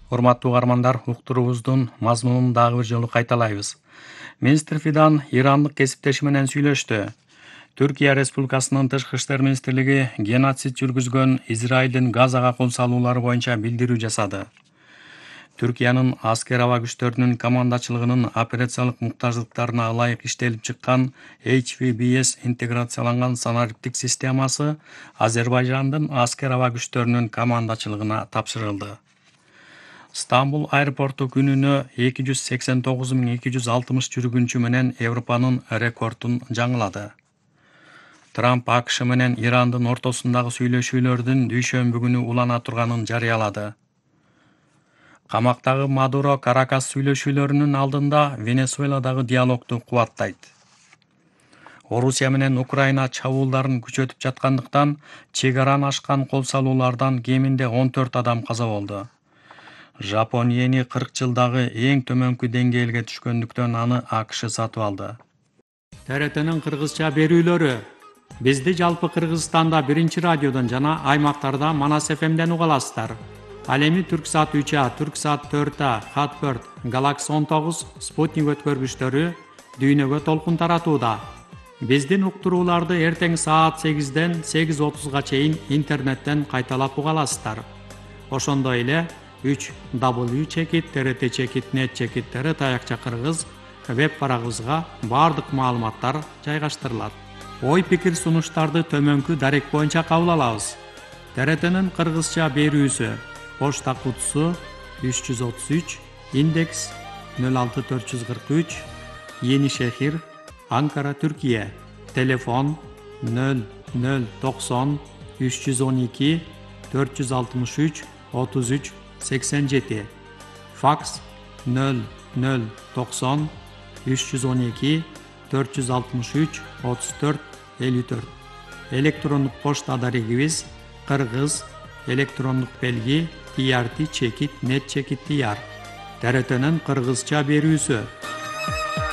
Урматтуу угармандар, уктуруубуздун мазмунун дагы бир жолу кайталайбыз. Министр Фидан ирандык кесиптеши менен сүйлөштү. Түркия Республикасынын тышкы иштер министрлиги геноцид жүргүзгөн Израилдин Газага кол салуулары боюнча билдирүү жасады. Түркиянын аскер аба күчтөрүнүн командачылыгынын операциялык муктаждыктарына ылайык иштелип чыккан HVBS интеграцияланган санариптик системасы Азербайжандын аскер аба күчтөрүнүн командачылыгына тапшырылды. Стамбул аэропорту күнүнө 289.260 жүргүнчү менен Европанын рекордун жаңылады. Трамп АКШ менен Ирандын ортосундагы сүйлөшүүлөрдүн дүйшөмбү күнү улана турганын жарыялады. Камактагы Мадуро Каракас сүйлөшүүлөрүнүн алдында Венесуэладагы диалогду кубаттайт. Орусия менен Украина чабуулдарын күчөтүп жаткандыктан чек араны ашкан кол салуулардан кеминде 14 адам каза болду. Жапон йени 40 жылдагы эң төмөнкү деңгээлге түшкөндүктөн аны АКШ сатып алды. ТРТнын кыргызча берүүлөрү. Бизди жалпы Кыргызстанда 1-радиодон жана аймактарда Манас ФМден уга аласыздар. Ал эми Түрксат 3А, Түрксат 4А, Хатберт, Галакс 19, Спутник өткөргүчтөрү дүйнөгө толкун таратууда. Биздин уктурууларды эртең саат 8ден 8:30га чейин интернеттен кайталап уга аласыздар. Ошондой эле 3w.trt.net таякча кыргыз веб барагыбызга бардык маалыматтар жайгаштырылат. Ой пикир сунуштарды төмөнкү дарек боюнча кабыл алабыз. ТРТнын кыргызча берүүсү: почта кутусу 333, индекс 06443, Yeni Şehir, Ankara, Türkiye. Telefon 0090 312 463 33 87. Faks 0090 312 463 34 54. Elektronik poçta adarigimiz Kırgız elektronik belgi TRT-net.tr. TRT'nin Kırgızça berүүсү.